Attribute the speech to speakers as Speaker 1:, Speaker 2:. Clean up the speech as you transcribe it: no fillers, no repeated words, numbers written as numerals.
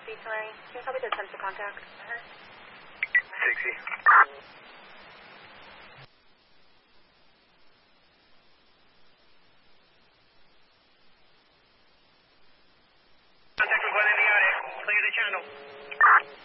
Speaker 1: Terrain. Can you copy the attempt to contact?
Speaker 2: 60. Contact with one in the area. Clear the channel.